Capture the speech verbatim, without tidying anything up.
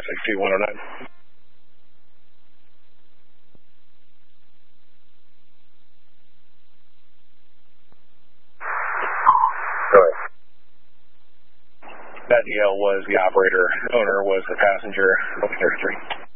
six two one oh nine. Go ahead. That Yale was the operator, owner was the passenger, November three.